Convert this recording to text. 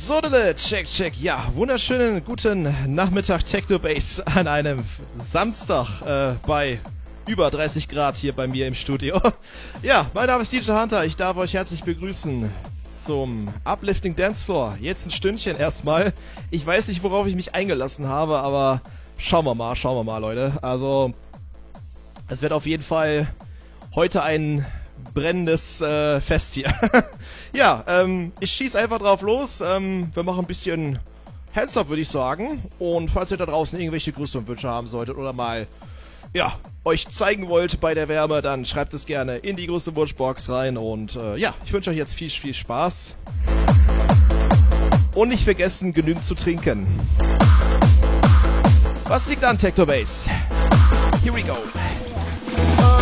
So, check, check. Ja, wunderschönen guten Nachmittag Technobase an einem Samstag bei über 30 Grad hier bei mir im Studio. Ja, mein Name ist DJ Hunter. Ich darf euch herzlich begrüßen zum Uplifting Dance Floor. Jetzt ein Stündchen erstmal. Ich weiß nicht, worauf ich mich eingelassen habe, aber schauen wir mal, Leute. Also, es wird auf jeden Fall heute ein brennendes Fest hier. Ja, ich schieß einfach drauf los. Wir machen ein bisschen Hands-up, würde ich sagen. Und falls ihr da draußen irgendwelche Grüße und Wünsche haben solltet oder mal, ja, euch zeigen wollt bei der Wärme, dann schreibt es gerne in die große Wunschbox rein. Und ja, ich wünsche euch jetzt viel, viel Spaß. Und nicht vergessen, genügend zu trinken. Was liegt an, Technobase? Here we go.